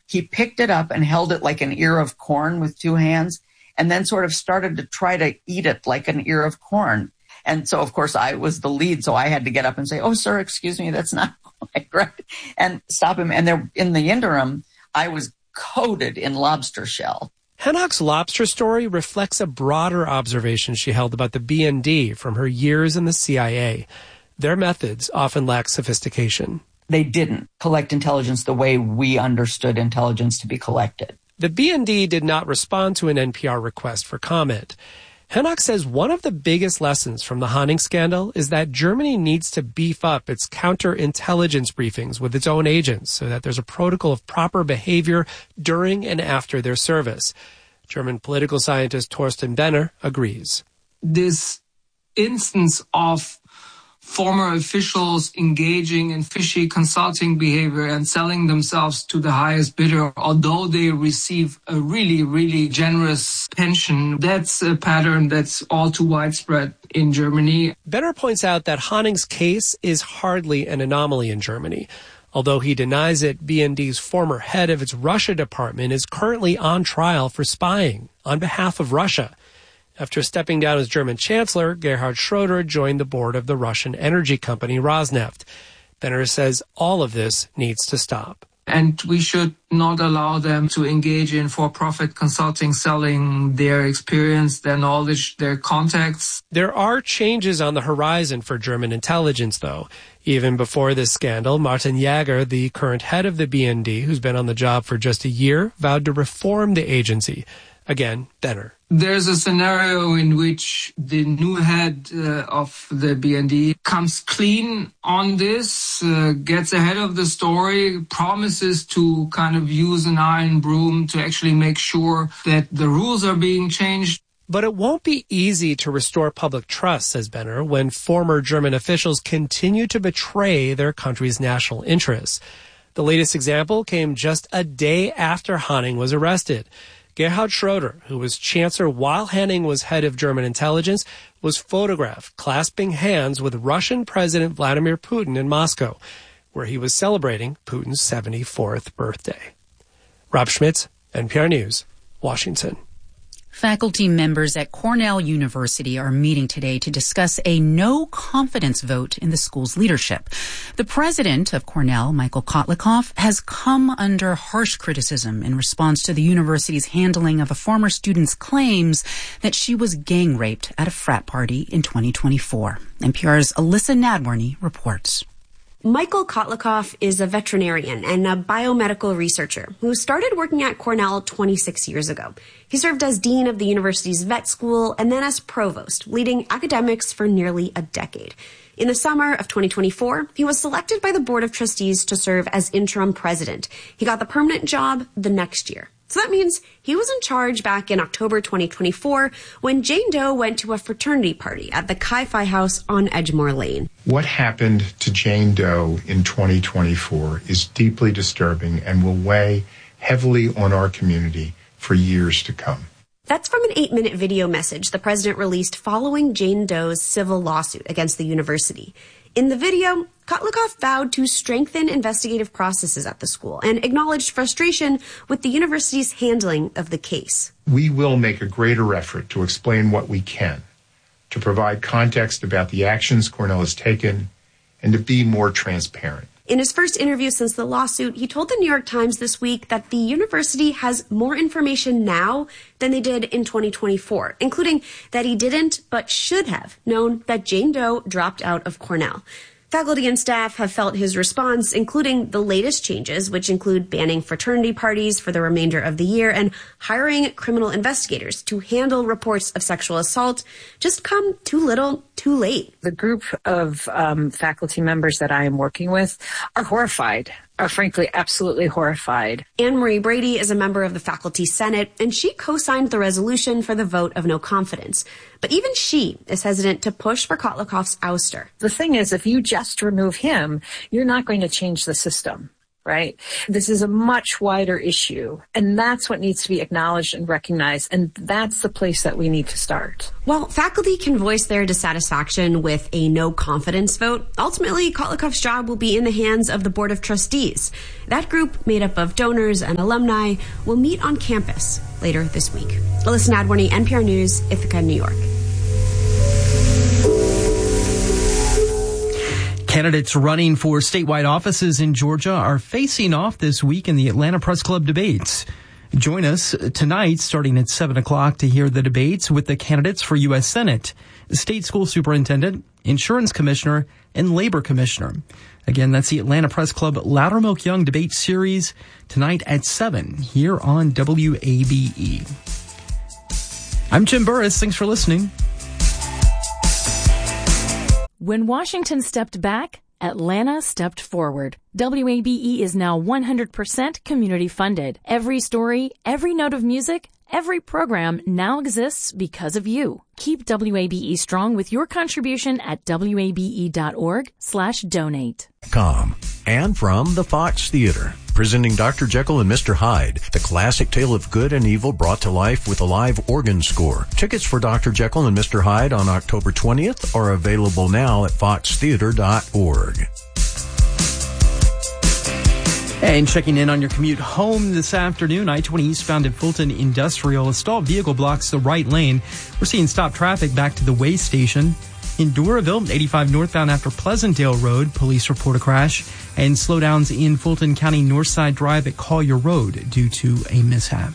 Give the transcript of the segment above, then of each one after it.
he picked it up and held it like an ear of corn with two hands, and then sort of started to try to eat it like an ear of corn. And so, of course, I was the lead, so I had to get up and say, "Oh, sir, excuse me, that's not quite right," and stop him. And there, in the interim, I was coated in lobster shell. Henoch's lobster story reflects a broader observation she held about the BND from her years in the CIA. Their methods often lack sophistication. They didn't collect intelligence the way we understood intelligence to be collected. The BND did not respond to an NPR request for comment. Henoch says one of the biggest lessons from the Hanning scandal is that Germany needs to beef up its counterintelligence briefings with its own agents so that there's a protocol of proper behavior during and after their service. German political scientist Thorsten Benner agrees. This instance of former officials engaging in fishy consulting behavior and selling themselves to the highest bidder, although they receive a really, really generous pension. That's a pattern that's all too widespread in Germany. Benner points out that Hanning's case is hardly an anomaly in Germany. Although he denies it, BND's former head of its Russia department is currently on trial for spying on behalf of Russia. After stepping down as German Chancellor, Gerhard Schroeder joined the board of the Russian energy company Rosneft. Benner says all of this needs to stop. And we should not allow them to engage in for-profit consulting, selling their experience, their knowledge, their contacts. There are changes on the horizon for German intelligence, though. Even before this scandal, Martin Jaeger, the current head of the BND, who's been on the job for just a year, vowed to reform the agency. Again, Benner. There's a scenario in which the new head of the BND comes clean on this, gets ahead of the story, promises to kind of use an iron broom to actually make sure that the rules are being changed. But it won't be easy to restore public trust, says Benner, when former German officials continue to betray their country's national interests. The latest example came just a day after Hanning was arrested. Gerhard Schroeder, who was chancellor while Hanning was head of German intelligence, was photographed clasping hands with Russian President Vladimir Putin in Moscow, where he was celebrating Putin's 74th birthday. Rob Schmitz, NPR News, Washington. Faculty members at Cornell University are meeting today to discuss a no-confidence vote in the school's leadership. The president of Cornell, Michael Kotlikoff, has come under harsh criticism in response to the university's handling of a former student's claims that she was gang-raped at a frat party in 2024. NPR's Alyssa Nadworny reports. Michael Kotlikoff is a veterinarian and a biomedical researcher who started working at Cornell 26 years ago. He served as dean of the university's vet school and then as provost, leading academics for nearly a decade. In the summer of 2024, he was selected by the board of trustees to serve as interim president. He got the permanent job the next year. So that means he was in charge back in October 2024 when Jane Doe went to a fraternity party at the Chi-Fi House on Edgemore Lane. What happened to Jane Doe in 2024 is deeply disturbing and will weigh heavily on our community for years to come. That's from an 8-minute video message the president released following Jane Doe's civil lawsuit against the university. In the video, Kotlikoff vowed to strengthen investigative processes at the school and acknowledged frustration with the university's handling of the case. We will make a greater effort to explain what we can, to provide context about the actions Cornell has taken, and to be more transparent. In his first interview since the lawsuit, he told the New York Times this week that the university has more information now than they did in 2024, including that he didn't but should have known that Jane Doe dropped out of Cornell. Faculty and staff have felt his response, including the latest changes, which include banning fraternity parties for the remainder of the year and hiring criminal investigators to handle reports of sexual assault, just come too little, too late. The group of faculty members that I am working with are horrified, are frankly absolutely horrified. Anne-Marie Brady is a member of the Faculty Senate, and she co-signed the resolution for the vote of no confidence. But even she is hesitant to push for Kotlikoff's ouster. The thing is, if you just remove him, you're not going to change the system, right? This is a much wider issue, and that's what needs to be acknowledged and recognized, and that's the place that we need to start. While faculty can voice their dissatisfaction with a no confidence vote, ultimately Kotlikov's job will be in the hands of the Board of Trustees. That group, made up of donors and alumni, will meet on campus later this week. Alyssa Nadworny, NPR News, Ithaca, New York. Candidates running for statewide offices in Georgia are facing off this week in the Atlanta Press Club debates. Join us tonight starting at 7 o'clock to hear the debates with the candidates for U.S. Senate, State School Superintendent, Insurance Commissioner, and Labor Commissioner. Again, that's the Atlanta Press Club Loudermilk Young Debate Series tonight at 7 here on WABE. I'm Jim Burris. Thanks for listening. When Washington stepped back, Atlanta stepped forward. WABE is now 100% community funded. Every story, every note of music, every program now exists because of you. Keep WABE strong with your contribution at wabe.org/donate. And from the Fox Theater, presenting Dr. Jekyll and Mr. Hyde, the classic tale of good and evil brought to life with a live organ score. Tickets for Dr. Jekyll and Mr. Hyde on October 20th are available now at foxtheater.org. And checking in on your commute home this afternoon, I-20 eastbound at Fulton Industrial. A stalled vehicle blocks the right lane. We're seeing stop traffic back to the way station. In Duraville, 85 northbound after Pleasantdale Road, police report a crash. And slowdowns in Fulton County Northside Drive at Collier Road due to a mishap.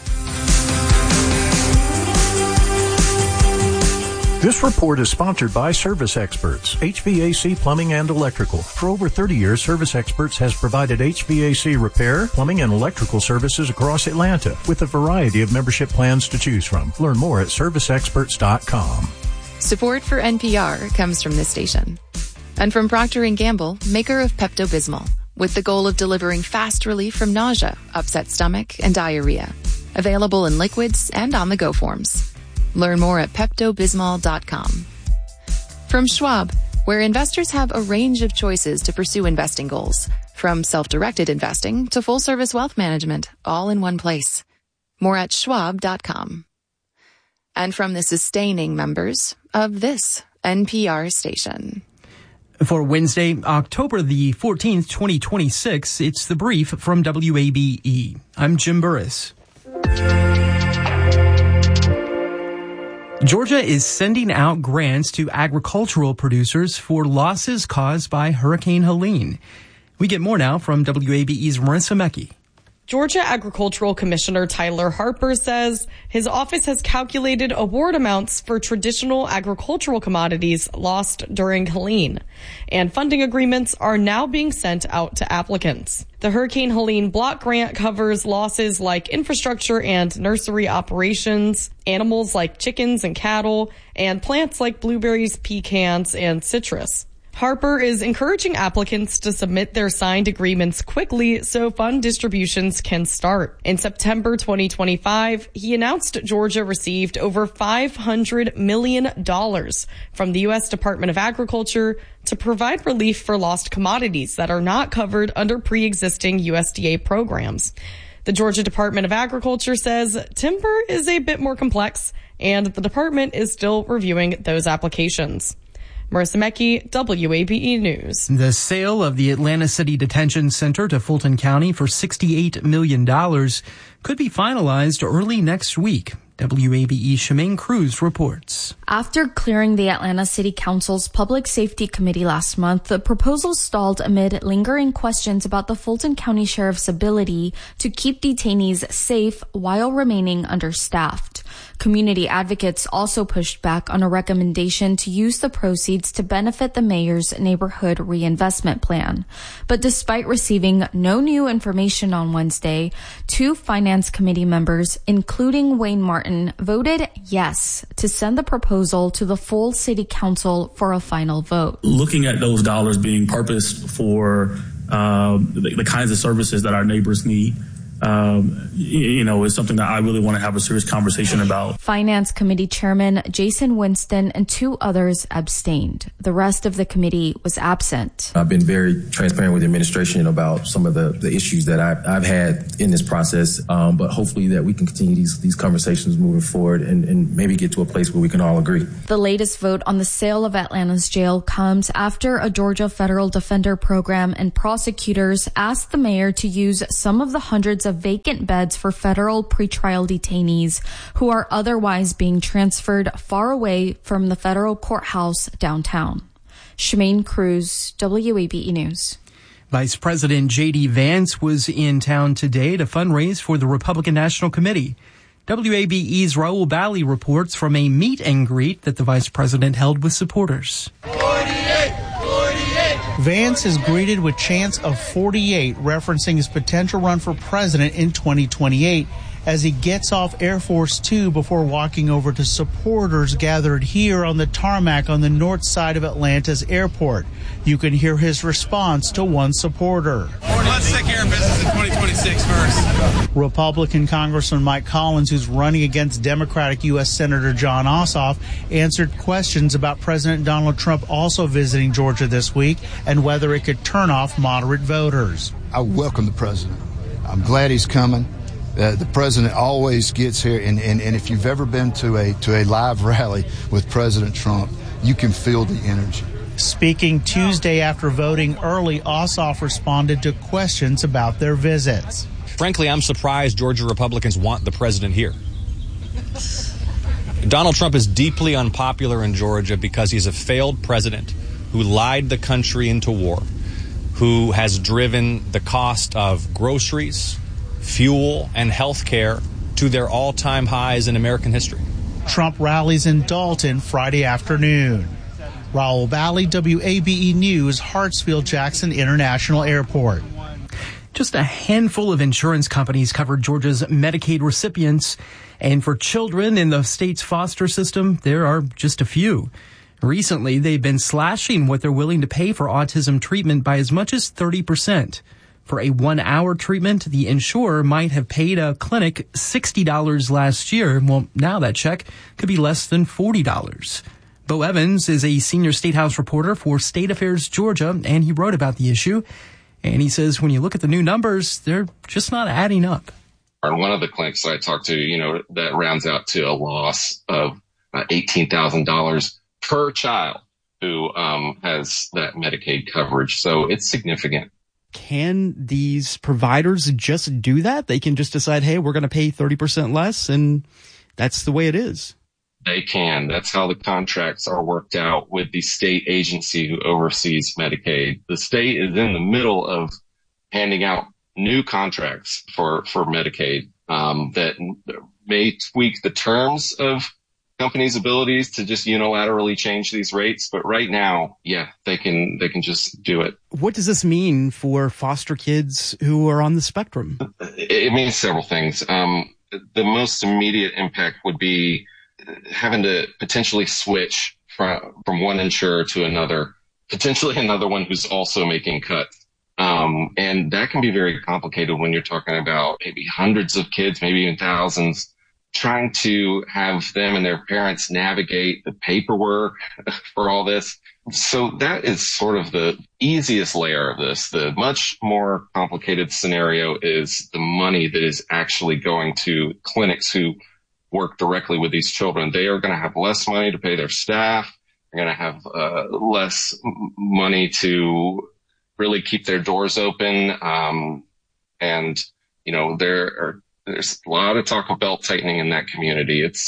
This report is sponsored by Service Experts, HVAC Plumbing and Electrical. For over 30 years, Service Experts has provided HVAC repair, plumbing, and electrical services across Atlanta with a variety of membership plans to choose from. Learn more at serviceexperts.com. Support for NPR comes from this station. And from Procter & Gamble, maker of Pepto-Bismol, with the goal of delivering fast relief from nausea, upset stomach, and diarrhea. Available in liquids and on-the-go forms. Learn more at PeptoBismol.com. From Schwab, where investors have a range of choices to pursue investing goals, from self-directed investing to full-service wealth management, all in one place. More at Schwab.com. And from the sustaining members of this NPR station. For Wednesday, October the 14th, 2026, it's The Brief from WABE. I'm Jim Burris. Georgia is sending out grants to agricultural producers for losses caused by Hurricane Helene. We get more now from WABE's Marissa Mecki. Georgia Agricultural Commissioner Tyler Harper says his office has calculated award amounts for traditional agricultural commodities lost during Helene, and funding agreements are now being sent out to applicants. The Hurricane Helene block grant covers losses like infrastructure and nursery operations, animals like chickens and cattle, and plants like blueberries, pecans, and citrus. Harper is encouraging applicants to submit their signed agreements quickly so fund distributions can start. In September 2025, he announced Georgia received over $500 million from the U.S. Department of Agriculture to provide relief for lost commodities that are not covered under pre-existing USDA programs. The Georgia Department of Agriculture says timber is a bit more complex, and the department is still reviewing those applications. Marissa Mecki, WABE News. The sale of the Atlanta City Detention Center to Fulton County for $68 million could be finalized early next week. WABE Shemaine Cruz reports. After clearing the Atlanta City Council's Public Safety Committee last month, the proposal stalled amid lingering questions about the Fulton County Sheriff's ability to keep detainees safe while remaining understaffed. Community advocates also pushed back on a recommendation to use the proceeds to benefit the mayor's neighborhood reinvestment plan. But despite receiving no new information on Wednesday, 2 Finance Committee members, including Wayne Martin, voted yes to send the proposal to the full City Council for a final vote. Looking at those dollars being purposed for the kinds of services that our neighbors need, is something that I really want to have a serious conversation about. Finance Committee Chairman Jason Winston and 2 others abstained. The rest of the committee was absent. I've been very transparent with the administration about some of the issues that I've had in this process, but hopefully that we can continue these conversations moving forward and maybe get to a place where we can all agree. The latest vote on the sale of Atlanta's jail comes after a Georgia federal defender program and prosecutors asked the mayor to use some of the hundreds of vacant beds for federal pretrial detainees who are otherwise being transferred far away from the federal courthouse downtown. Shemaine Cruz, WABE News. Vice President J.D. Vance was in town today to fundraise for the Republican National Committee. WABE's Raul Bally reports from a meet and greet that the vice president held with supporters. 48! Vance is greeted with chants of 48, referencing his potential run for president in 2028 as he gets off Air Force Two before walking over to supporters gathered here on the tarmac on the north side of Atlanta's airport. You can hear his response to one supporter. Let's take care of business in 2026 first. Republican Congressman Mike Collins, who's running against Democratic U.S. Senator Jon Ossoff, answered questions about President Donald Trump also visiting Georgia this week and whether it could turn off moderate voters. I welcome the president. I'm glad he's coming. The president always gets here, and if you've ever been to a live rally with President Trump, you can feel the energy. Speaking Tuesday after voting early, Ossoff responded to questions about their visits. Frankly, I'm surprised Georgia Republicans want the president here. Donald Trump is deeply unpopular in Georgia because he's a failed president who lied the country into war, who has driven the cost of groceries, fuel, and health care to their all-time highs in American history. Trump rallies in Dalton Friday afternoon. Raul Bally, WABE News, Hartsfield-Jackson International Airport. Just a handful of insurance companies cover Georgia's Medicaid recipients, and for children in the state's foster system, there are just a few. Recently, they've been slashing what they're willing to pay for autism treatment by as much as 30%. For a 1-hour treatment, the insurer might have paid a clinic $60 last year. Well, now that check could be less than $40. Bo Evans is a senior State House reporter for State Affairs Georgia, and he wrote about the issue. And he says when you look at the new numbers, they're just not adding up. One of the clinics I talked to, that rounds out to a loss of $18,000 per child who has that Medicaid coverage. So it's significant. Can these providers just do that? They can just decide, hey, we're going to pay 30% less, and that's the way it is. They can. That's how the contracts are worked out with the state agency who oversees Medicaid. The state is in the middle of handing out new contracts for Medicaid that may tweak the terms of companies' abilities to just unilaterally change these rates. But right now, yeah, they can just do it. What does this mean for foster kids who are on the spectrum? It means several things. The most immediate impact would be having to potentially switch from one insurer to another, potentially another one who's also making cuts. And that can be very complicated when you're talking about maybe hundreds of kids, maybe even thousands, trying to have them and their parents navigate the paperwork for all this. So that is sort of the easiest layer of this. The much more complicated scenario is the money that is actually going to clinics who work directly with these children. They are going to have less money to pay their staff. They're going to have less money to really keep their doors open. And, there's a lot of talk of belt tightening in that community. It's,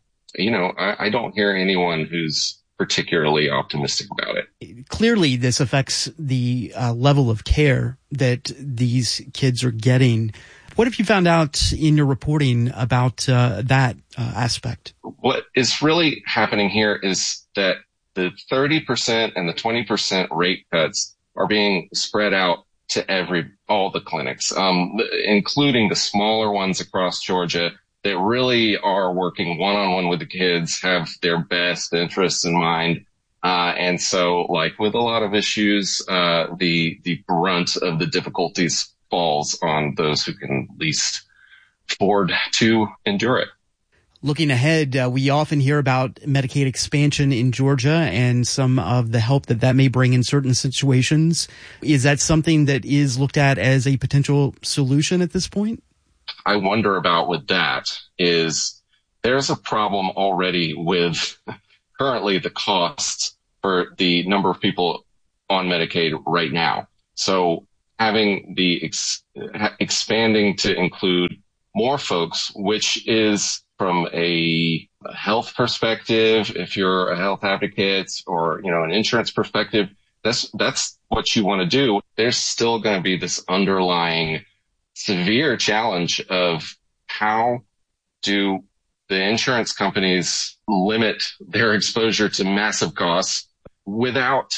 I don't hear anyone who's particularly optimistic about it. Clearly, this affects the level of care that these kids are getting. What have you found out in your reporting about that aspect? What is really happening here is that the 30% and the 20% rate cuts are being spread out to all the clinics, including the smaller ones across Georgia that really are working one-on-one with the kids, have their best interests in mind. And so, like with a lot of issues, the brunt of the difficulties falls on those who can least afford to endure it. Looking ahead, we often hear about Medicaid expansion in Georgia and some of the help that may bring in certain situations. Is that something that is looked at as a potential solution at this point? I wonder about with that is there's a problem already with currently the costs for the number of people on Medicaid right now. So having the expanding to include more folks, which is from a health perspective, if you're a health advocate or, an insurance perspective, that's what you want to do. There's still going to be this underlying severe challenge of how do the insurance companies limit their exposure to massive costs without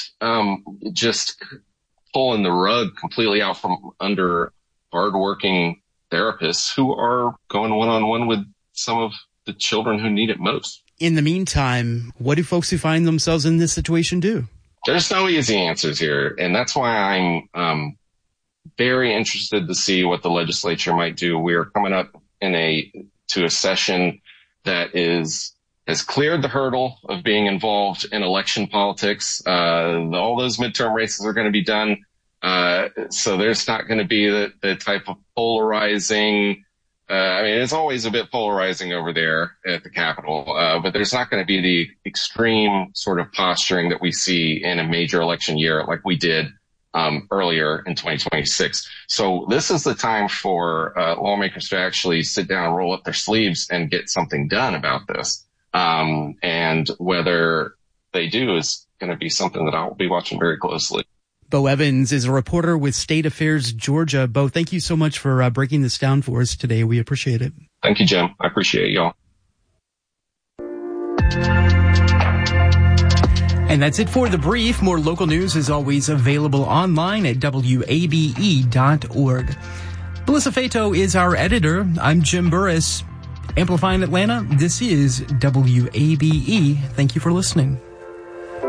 just pulling the rug completely out from under hardworking therapists who are going one-on-one with some of the children who need it most. In the meantime, what do folks who find themselves in this situation do? There's no easy answers here, and that's why I'm very interested to see what the legislature might do. We are coming up to a session that has cleared the hurdle of being involved in election politics. All those midterm races are going to be done. So there's not going to be the type of polarizing. It's always a bit polarizing over there at the Capitol, but there's not going to be the extreme sort of posturing that we see in a major election year like we did earlier in 2026. So this is the time for lawmakers to actually sit down and roll up their sleeves and get something done about this. And whether they do is going to be something that I'll be watching very closely. Bo Evans is a reporter with State Affairs Georgia. Bo, thank you so much for breaking this down for us today. We appreciate it. Thank you, Jim. I appreciate y'all. And that's it for The Brief. More local news is always available online at WABE.org. Melissa Fato is our editor. I'm Jim Burris. Amplifying Atlanta, this is WABE. Thank you for listening.